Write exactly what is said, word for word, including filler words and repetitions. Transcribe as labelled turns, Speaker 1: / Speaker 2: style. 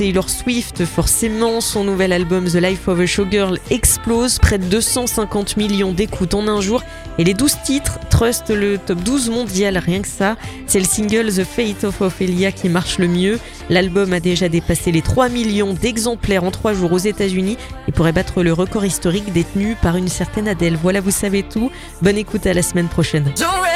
Speaker 1: Taylor Swift, forcément, son nouvel album The Life of a Showgirl explose, près de deux cent cinquante millions d'écoutes en un jour et les douze titres trustent le top douze mondial, rien que ça. C'est le single The Fate of Ophelia qui marche le mieux. L'album a déjà dépassé les trois millions d'exemplaires en trois jours aux États-Unis et pourrait battre le record historique détenu par une certaine Adele. Voilà, vous savez tout. Bonne écoute, à la semaine prochaine.